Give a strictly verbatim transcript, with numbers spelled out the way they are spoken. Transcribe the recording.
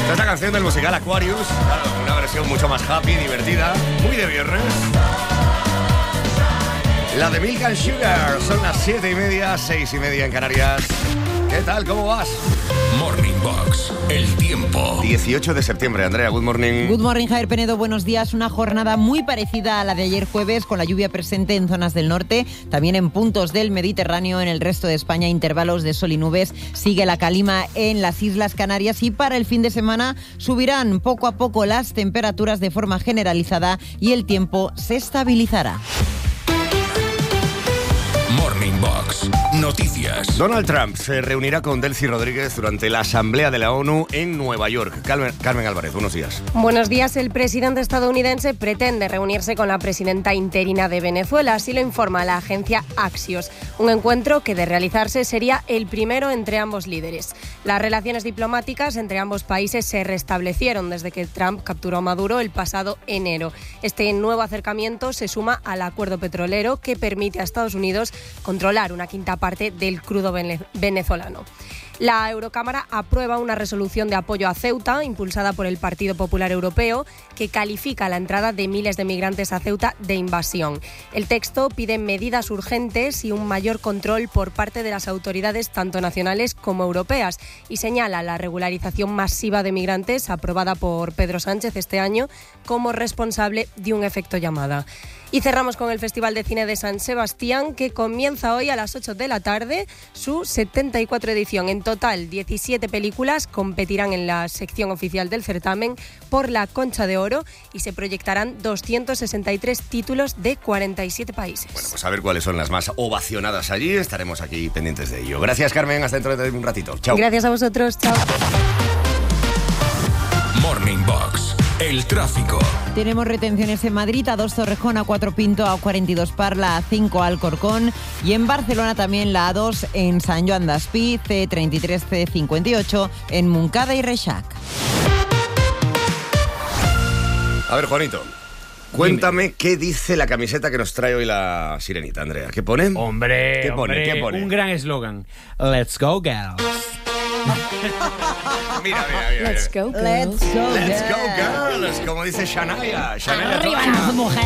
Esta es la canción del musical Aquarius, claro, una versión mucho más happy, divertida, muy de viernes. La de Milk and Sugar, son las siete y media, seis y media en Canarias. ¿Qué tal? ¿Cómo vas? Morning Box, el tiempo. dieciocho de septiembre, Andrea, good morning. Good morning, Javier Penedo, buenos días. Una jornada muy parecida a la de ayer jueves, con la lluvia presente en zonas del norte, también en puntos del Mediterráneo. En el resto de España, intervalos de sol y nubes. Sigue la calima en las Islas Canarias y para el fin de semana subirán poco a poco las temperaturas de forma generalizada y el tiempo se estabilizará. Morning Box, noticias. Donald Trump se reunirá con Delcy Rodríguez durante la Asamblea de la ONU en Nueva York. Carmen, Carmen Álvarez, buenos días. Buenos días. El presidente estadounidense pretende reunirse con la presidenta interina de Venezuela, así lo informa la agencia Axios. Un encuentro que, de realizarse, sería el primero entre ambos líderes. Las relaciones diplomáticas entre ambos países se restablecieron desde que Trump capturó a Maduro el pasado enero. Este nuevo acercamiento se suma al acuerdo petrolero que permite a Estados Unidos controlar una quinta parte del crudo venezolano. La Eurocámara aprueba una resolución de apoyo a Ceuta, impulsada por el Partido Popular Europeo, que califica la entrada de miles de migrantes a Ceuta de invasión. El texto pide medidas urgentes y un mayor control por parte de las autoridades tanto nacionales como europeas y señala la regularización masiva de migrantes aprobada por Pedro Sánchez este año como responsable de un efecto llamada. Y cerramos con el Festival de Cine de San Sebastián, que comienza hoy a las ocho de la tarde su setenta y cuatro edición. En total, diecisiete películas competirán en la sección oficial del certamen por la Concha de Oro y se proyectarán doscientos sesenta y tres títulos de cuarenta y siete países. Bueno, pues a ver cuáles son las más ovacionadas allí. Estaremos aquí pendientes de ello. Gracias, Carmen. Hasta dentro de un ratito. Chao. Gracias a vosotros. Chao. Morning Box, el tráfico. Tenemos retenciones en Madrid, A dos Torrejón, A cuatro Pinto, A cuarenta y dos Parla, A cinco Alcorcón y en Barcelona también la A dos en Sant Joan d'Espí, C treinta y tres, C cincuenta y ocho en Montcada y Reixac. A ver, Juanito, cuéntame Dime. qué dice la camiseta que nos trae hoy la Sirenita, Andrea. ¿Qué pone? Hombre, ¿Qué pone? hombre, ¿Qué pone? Un gran eslogan. Let's go, girls. Mira, mira, mira. Let's go, girls. Let's go, Let's go, girls. girls. Como dice Shania. Shania Arriba las mujeres.